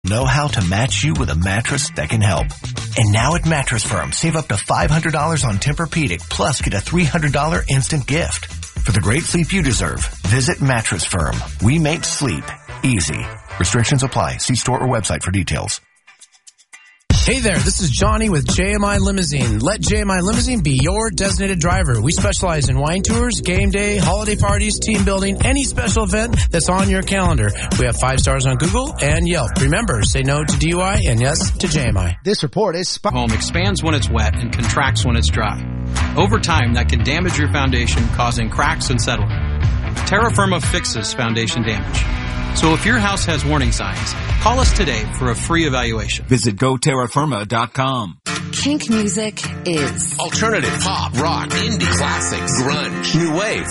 know how to match you with a mattress that can help. And now at Mattress Firm, save up to $500 on Tempur-Pedic, plus get a $300 instant gift. For the great sleep you deserve, visit Mattress Firm. We make sleep easy. Restrictions apply. See store or website for details. Hey there, this is Johnny with JMI Limousine. Let JMI Limousine be your designated driver. We specialize in wine tours, game day, holiday parties, team building, any special event that's on your calendar. We have 5 stars on Google and Yelp. Remember, say no to DUI and yes to JMI. This report is Home expands when it's wet and contracts when it's dry. Over time, that can damage your foundation, causing cracks and settling. Terra Firma fixes foundation damage. So if your house has warning signs, call us today for a free evaluation. Visit GoTerraFirma.com. Kink music is alternative, pop, rock, indie, classics, grunge, new wave,